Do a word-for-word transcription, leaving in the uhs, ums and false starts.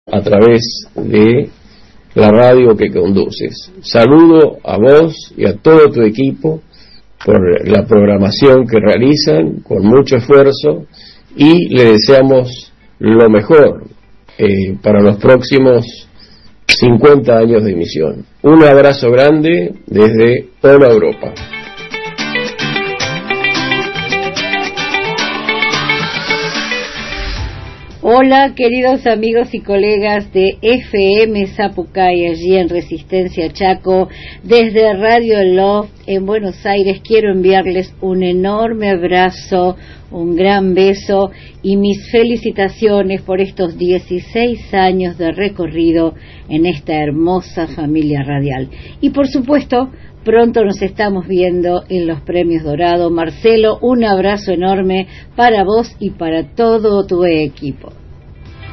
a través de la radio que conduces. Saludo a vos y a todo tu equipo por la programación que realizan con mucho esfuerzo y le deseamos lo mejor eh, para los próximos cincuenta años de emisión. Un abrazo grande desde toda Europa. Hola, queridos amigos y colegas de F M Zapucay, allí en Resistencia Chaco, desde Radio Love en Buenos Aires. Quiero enviarles un enorme abrazo, un gran beso y mis felicitaciones por estos dieciséis años de recorrido en esta hermosa familia radial. Y por supuesto, pronto nos estamos viendo en los Premios Dorado. Marcelo, un abrazo enorme para vos y para todo tu equipo.